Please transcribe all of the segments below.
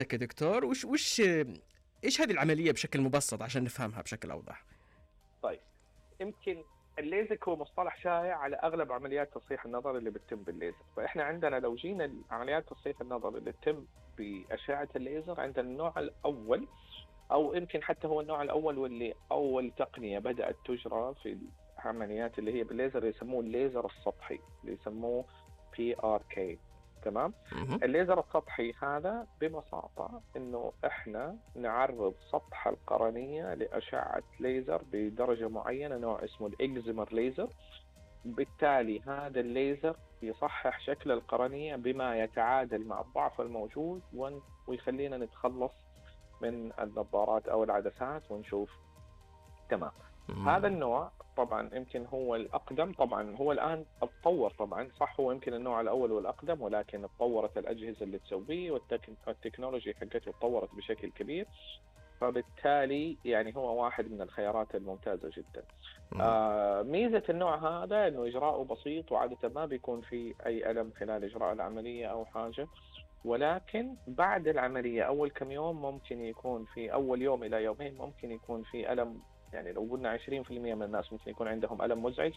يا دكتور، وش ايش هذه العملية بشكل مبسط عشان نفهمها بشكل اوضح؟ طيب، يمكن الليزك هو مصطلح شائع على اغلب عمليات تصحيح النظر اللي بتتم بالليزر. فاحنا عندنا لو جينا عمليات تصحيح النظر اللي تتم باشعه الليزر، عندنا النوع الاول، او يمكن حتى هو النوع الاول واللي اول تقنيه بدات تجرى في العمليات اللي هي بالليزر، يسموه الليزر السطحي، اللي يسموه PRK. تمام. مهم. الليزر السطحي هذا ببساطة إنه إحنا نعرض سطح القرنية لأشعة ليزر بدرجة معينة، نوع اسمه الإكزيمر ليزر. بالتالي هذا الليزر يصحح شكل القرنية بما يتعادل مع الضعف الموجود، ويخلينا نتخلص من النظارات أو العدسات ونشوف تمام. هذا النوع طبعا يمكن هو الأقدم، طبعا هو الآن اتطور، طبعا صح هو يمكن النوع الأول والأقدم، ولكن اتطورت الأجهزة اللي تسويه والتكنولوجيا حقته اتطورت بشكل كبير. فبالتالي يعني هو واحد من الخيارات الممتازة جدا. ميزة النوع هذا إنه إجراؤه بسيط، وعادة ما بيكون في أي ألم خلال إجراء العملية أو حاجة، ولكن بعد العملية أول كم يوم ممكن يكون في أول يوم إلى يومين ممكن يكون في ألم. يعني لو قلنا 20% من الناس ممكن يكون عندهم ألم مزعج،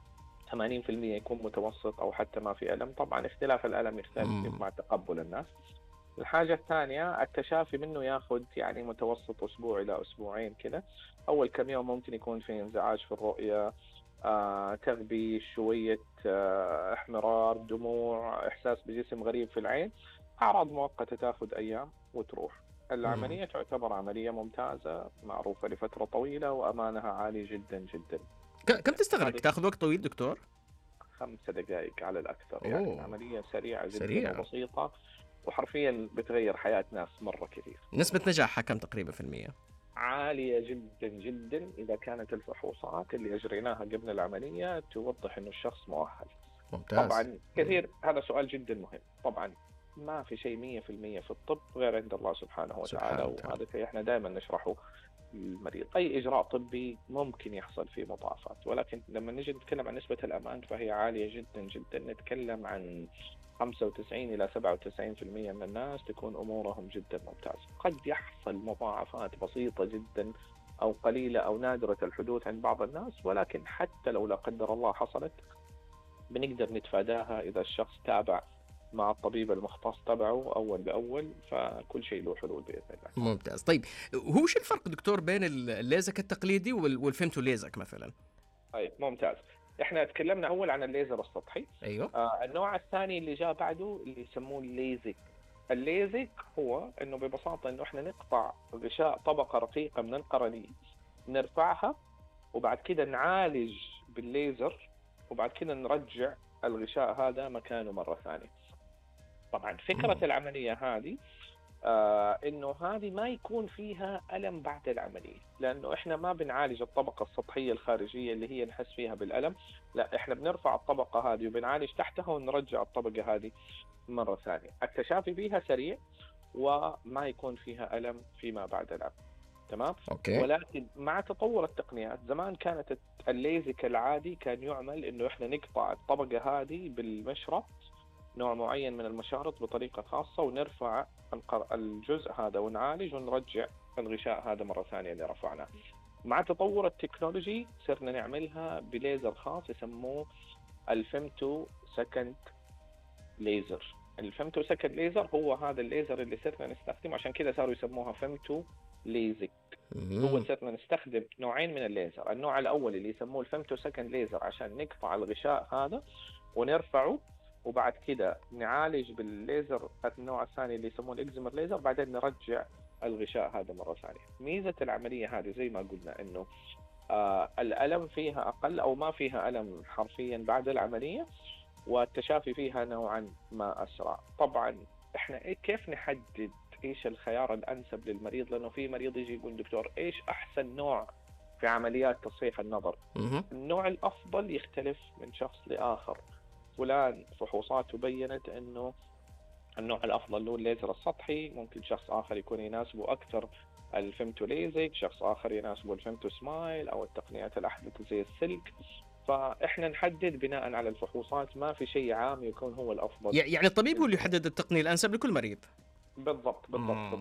80% يكون متوسط أو حتى ما في ألم. طبعا اختلاف الألم يختلف مع تقبل الناس. الحاجة الثانية، التشافي منه ياخذ يعني متوسط أسبوع إلى أسبوعين كده. أول كم يوم ممكن يكون في انزعاج في الرؤية، تغبيش شوية، احمرار، دموع، إحساس بجسم غريب في العين. أعراض مؤقتة تاخذ أيام وتروح. العملية تعتبر عملية ممتازة معروفة لفترة طويلة وأمانها عالي جدا جدا كم جدا. تستغرق؟ هذه تاخذ وقت طويل دكتور؟ 5 دقائق على الأكثر، يعني اوه، العملية سريعة جدا سريع. وبسيطة، وحرفيا بتغير حياة ناس مرة كثير. نسبة نجاحها كم تقريبا في المية؟ عالية جدا جدا إذا كانت الفحوصات اللي أجريناها قبل العملية توضح إنه الشخص مؤهل. ممتاز. طبعا كثير، هذا سؤال جدا مهم. طبعا ما في شيء 100% في الطب غير عند الله سبحانه وتعالى، سبحانه وتعالى. وهذا شيء احنا دائما نشرحه للمريض. أي إجراء طبي ممكن يحصل فيه مضاعفات، ولكن لما نجي نتكلم عن نسبة الأمان فهي عالية جدا جدا. نتكلم عن 95 إلى 97% من الناس تكون أمورهم جدا ممتازة. قد يحصل مضاعفات بسيطة جدا أو قليلة أو نادرة الحدوث عند بعض الناس، ولكن حتى لو لا قدر الله حصلت بنقدر نتفاداها إذا الشخص تابع مع الطبيب المختص تبعه أول بأول، فكل شيء له حلول بإذن الله. ممتاز. طيب، هو شو الفرق دكتور بين الليزك التقليدي والفيمتو ليزك مثلا؟ طيب ممتاز. احنا تكلمنا أول عن الليزر السطحي. ايوه. النوع الثاني اللي جاء بعده اللي يسموه الليزك. الليزك هو انه ببساطة انه احنا نقطع غشاء طبقة رقيقة من القرنية، نرفعها، وبعد كده نعالج بالليزر، وبعد كده نرجع الغشاء هذا مكانه مرة ثانية. طبعا فكرة العملية هذه انه هذه ما يكون فيها ألم بعد العملية، لانه احنا ما بنعالج الطبقة السطحية الخارجية اللي هي نحس فيها بالألم، لا احنا بنرفع الطبقة هذه وبنعالج تحتها ونرجع الطبقة هذه مرة ثانية. التشافي فيها سريع وما يكون فيها ألم فيما بعد العمل. تمام. اوكي. ولكن مع تطور التقنيات، زمان كانت الليزك العادي كان يعمل انه احنا نقطع الطبقة هذه بالمشرط، نوع معين من المشارط بطريقة خاصة، ونرفع الجزء هذا ونعالج ونرجع الغشاء هذا مرة ثانية اللي رفعناه. مع تطور التكنولوجي صرنا نعملها بليزر خاص يسموه الفيمتو سكند ليزر. الفيمتو سكند ليزر هو هذا الليزر اللي صرنا نستخدمه، عشان كذا صاروا يسموها فيمتو ليزك. هو صرنا نستخدم نوعين من الليزر. النوع الأول اللي يسموه الفيمتو سكند ليزر عشان نقطع الغشاء هذا ونرفعه، وبعد كده نعالج بالليزر النوع الثاني اللي يسموه الإكزيمر ليزر، بعدين نرجع الغشاء هذا مرة ثانية. ميزة العملية هذه زي ما قلنا إنه الألم فيها أقل أو ما فيها ألم حرفيا بعد العملية، والتشافي فيها نوعا ما أسرع. طبعا إحنا كيف نحدد إيش الخيار الأنسب للمريض؟ لأنه في مريض يجي يقول دكتور إيش أحسن نوع في عمليات تصحيح النظر؟ النوع الأفضل يختلف من شخص لآخر. فلان فحوصاته بيّنت أنه النوع الأفضل له الليزر السطحي، ممكن شخص آخر يكون يناسبه أكثر الفيمتو ليزك، شخص آخر يناسبه الفيمتو سمايل أو التقنيات الأحدث زي السلك. فإحنا نحدد بناء على الفحوصات، ما في شيء عام يكون هو الأفضل. يعني الطبيب هو اللي يحدد التقنية الأنسب لكل مريض. بالضبط بالضبط بالضبط.